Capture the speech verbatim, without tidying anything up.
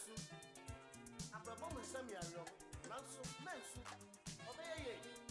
mensu abrabom nsam ya yo nanso mensu obeye ye